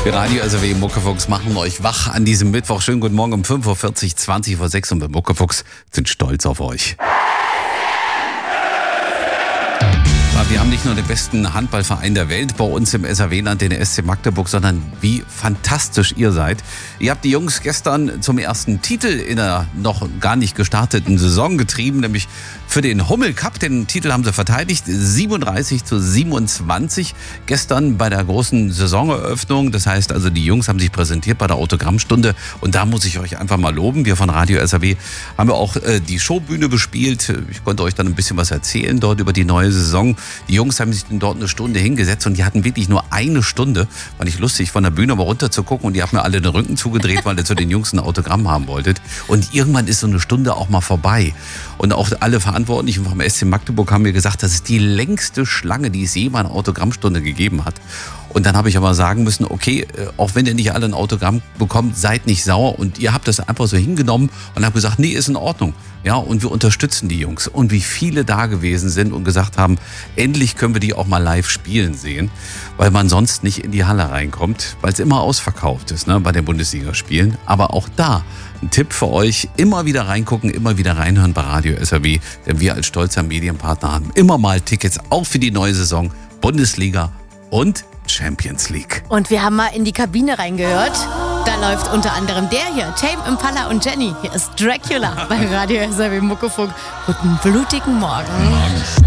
Wir Radio SRW Muckefuchs machen euch wach an diesem Mittwoch. Schönen guten Morgen um 5.40 Uhr, 20 vor 6 und wir Muckefuchs sind stolz auf euch. Wir haben nicht nur den besten Handballverein der Welt bei uns im SRW-Land, den SC Magdeburg, sondern wie fantastisch ihr seid. Ihr habt die Jungs gestern zum ersten Titel in der noch gar nicht gestarteten Saison getrieben, nämlich für den Hummel Cup. Den Titel haben sie verteidigt, 37-27 gestern bei der großen Saisoneröffnung. Das heißt also, die Jungs haben sich präsentiert bei der Autogrammstunde und da muss ich euch einfach mal loben. Wir von Radio SRW haben ja auch die Showbühne bespielt. Ich konnte euch dann ein bisschen was erzählen dort über die neue Saison. Die Jungs haben sich dort eine Stunde hingesetzt und die hatten wirklich nur eine Stunde. Fand ich lustig, von der Bühne mal runter zu gucken und die haben mir alle den Rücken zugedreht, weil ihr zu den Jungs ein Autogramm haben wolltet. Und irgendwann ist so eine Stunde auch mal vorbei. Und auch alle Verantwortlichen vom SC Magdeburg haben mir gesagt, das ist die längste Schlange, die es je mal eine Autogrammstunde gegeben hat. Und dann habe ich aber sagen müssen, okay, auch wenn ihr nicht alle ein Autogramm bekommt, seid nicht sauer. Und ihr habt das einfach so hingenommen und habt gesagt, nee, ist in Ordnung. Ja, und wir unterstützen die Jungs. Und wie viele da gewesen sind und gesagt haben, endlich können wir die auch mal live spielen sehen, weil man sonst nicht in die Halle reinkommt, weil es immer ausverkauft ist, ne, bei den Bundesligaspielen. Aber auch da ein Tipp für euch, immer wieder reingucken, immer wieder reinhören bei Radio SRW, denn wir als stolzer Medienpartner haben immer mal Tickets, auch für die neue Saison, Bundesliga und Champions League. Und wir haben mal in die Kabine reingehört. Da läuft unter anderem der hier, Tame Impala und Jenny. Hier ist Dracula bei Radio SRW Muckefunk. Guten blutigen Morgen.